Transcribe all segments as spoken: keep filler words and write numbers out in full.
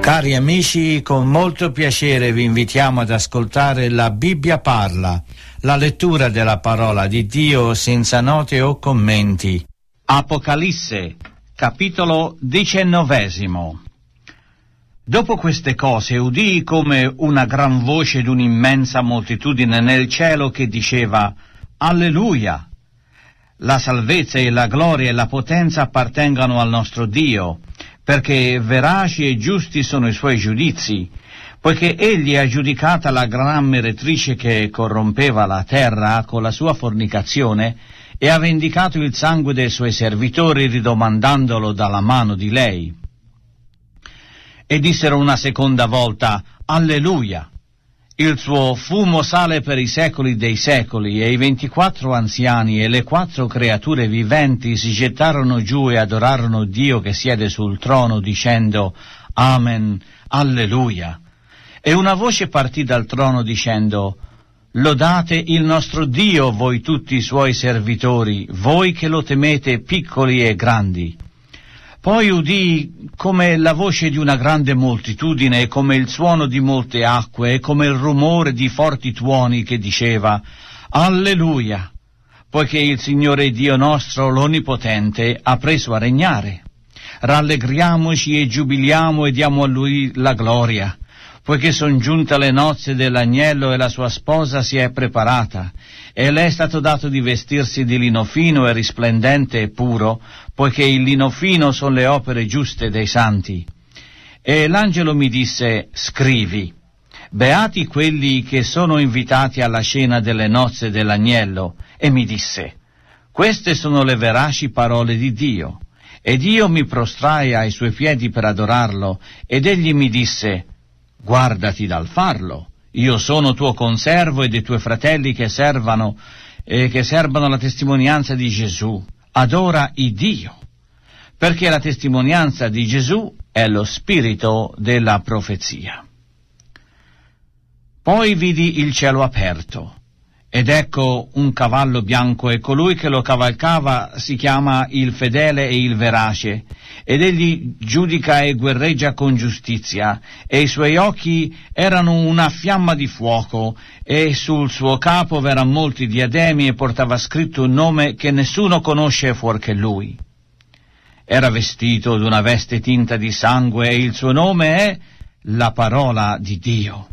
Cari amici, con molto piacere vi invitiamo ad ascoltare La Bibbia parla, la lettura della parola di Dio senza note o commenti. Apocalisse, capitolo diciannovesimo. Dopo queste cose udii come una gran voce d'un'immensa moltitudine nel cielo che diceva: Alleluia! La salvezza e la gloria e la potenza appartengano al nostro Dio, perché veraci e giusti sono i suoi giudizi, poiché egli ha giudicata la gran meretrice che corrompeva la terra con la sua fornicazione e ha vendicato il sangue dei suoi servitori ridomandandolo dalla mano di lei. E dissero una seconda volta: Alleluia! Il suo fumo sale per i secoli dei secoli, e i ventiquattro anziani e le quattro creature viventi si gettarono giù e adorarono Dio che siede sul trono, dicendo: Amen, Alleluia. E una voce partì dal trono dicendo: Lodate il nostro Dio, voi tutti i suoi servitori, voi che lo temete, piccoli e grandi. Poi udii come la voce di una grande moltitudine, e come il suono di molte acque, e come il rumore di forti tuoni, che diceva: Alleluia, poiché il Signore Dio nostro, l'Onnipotente, ha preso a regnare. Rallegriamoci e giubiliamo e diamo a Lui la gloria, poiché son giunte le nozze dell'agnello e la sua sposa si è preparata, e le è stato dato di vestirsi di lino fino e risplendente e puro, poiché il lino fino sono le opere giuste dei santi. E l'angelo mi disse: Scrivi: beati quelli che sono invitati alla cena delle nozze dell'agnello. E mi disse: queste sono le veraci parole di Dio. Ed io mi prostrai ai suoi piedi per adorarlo, ed egli mi disse: guardati dal farlo. Io sono tuo conservo e dei tuoi fratelli che servano e che serbano la testimonianza di Gesù. Adora il Dio, perché la testimonianza di Gesù è lo spirito della profezia. Poi vidi il cielo aperto, ed ecco un cavallo bianco, e colui che lo cavalcava si chiama il fedele e il verace, ed egli giudica e guerreggia con giustizia, e i suoi occhi erano una fiamma di fuoco, e sul suo capo v'eran molti diademi, e portava scritto un nome che nessuno conosce fuorché lui. Era vestito d'una veste tinta di sangue, e il suo nome è la parola di Dio.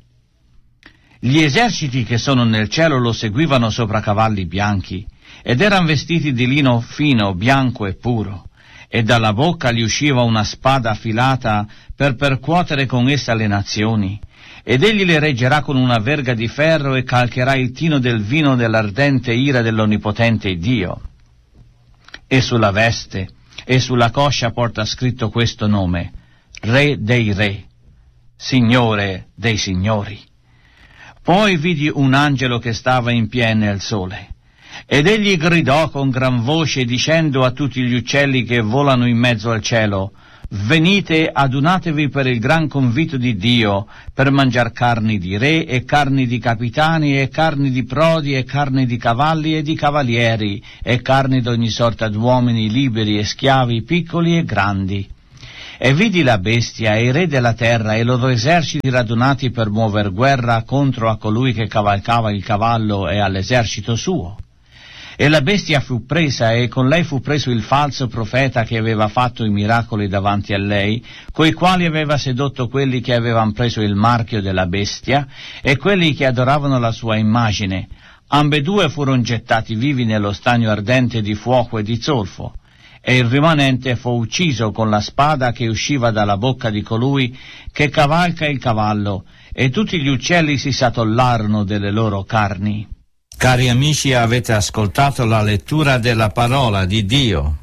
Gli eserciti che sono nel cielo lo seguivano sopra cavalli bianchi, ed eran vestiti di lino fino, bianco e puro, e dalla bocca gli usciva una spada affilata per percuotere con essa le nazioni, ed egli le reggerà con una verga di ferro e calcherà il tino del vino dell'ardente ira dell'Onnipotente Dio. E sulla veste e sulla coscia porta scritto questo nome: Re dei Re, Signore dei Signori. Poi vidi un angelo che stava in piedi nel sole, ed egli gridò con gran voce dicendo a tutti gli uccelli che volano in mezzo al cielo: venite, adunatevi per il gran convito di Dio, per mangiar carni di re e carni di capitani e carni di prodi e carni di cavalli e di cavalieri e carni d'ogni sorta d'uomini liberi e schiavi, piccoli e grandi. E vidi la bestia e i re della terra e i loro eserciti radunati per muover guerra contro a colui che cavalcava il cavallo e all'esercito suo. E la bestia fu presa, e con lei fu preso il falso profeta che aveva fatto i miracoli davanti a lei, coi quali aveva sedotto quelli che avevano preso il marchio della bestia e quelli che adoravano la sua immagine. Ambedue furono gettati vivi nello stagno ardente di fuoco e di zolfo. E il rimanente fu ucciso con la spada che usciva dalla bocca di colui che cavalca il cavallo, e tutti gli uccelli si satollarono delle loro carni. Cari amici, avete ascoltato la lettura della parola di Dio.